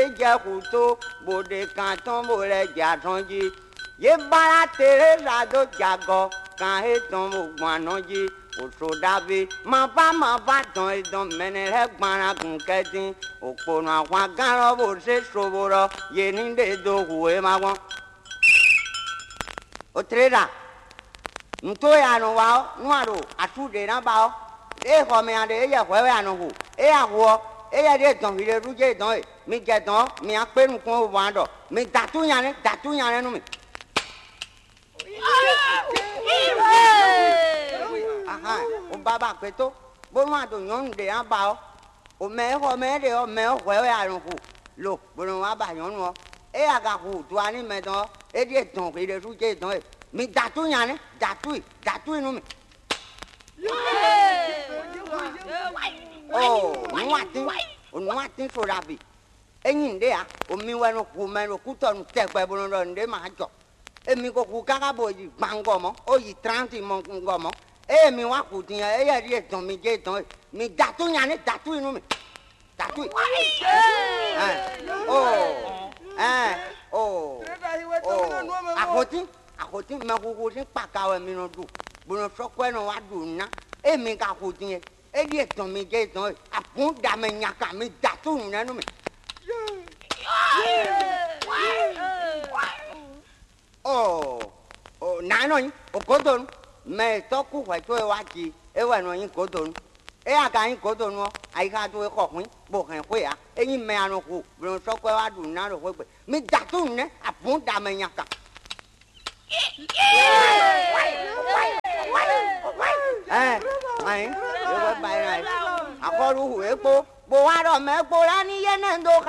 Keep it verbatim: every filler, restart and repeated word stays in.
de jakuto bode kanton bole jatonji ye bara tere rado jago kan he ton mo gbanoji osodabe ma ba ma ba ton idon menere gbara kun kedin oponu àwọn aganro bo se soboro ye ni de do huwe ma won o trera nto ya no wa nu aro atude na ba o e ko me ade e ye hwe ya no hu e ya wo e ya de don ile ruje don e mi je don mi a pe nkun o wa do mi datu yan ni datu yan ni nu mi aha o baba pe to bo nu ado yon de an ba o o me ho me de o me hwe ya no hu lo bo nu wa ba yon no e ya ga hu tu ani me don e de don ile ruje don e mi datu yan ni datu datu nu mi oh nuatin nuatin sorabi eyin de a omi wenu ku menu ku tonu tepe bo ro nde ma jo emi ko ku kaka bo yi gbango mo o yi thirty mo ngo mo emi wa ku tin e ye ri etan mi je tan mi datu yan ni datu inu mi datu eh oh eh oh oh akoti akoti me ku ku tin pakawe mi no du bo no sokwe no wa du na emi ka ku tin e e di etan mi je tan apun da me nyaka mi datu nenu mi oh oh na no yin okodon me to ku hwe to e wa ji e wa no yin kodon e aka yin kodon no ai ka to e ko kun bo kan hwe a e yin me anu ku bo sokwe wa du na ro hwe pe mi datu ne apun da me nyaka eh ai e wa bai nai akọru hu epo bo wa ro me po ra ni ye na ndo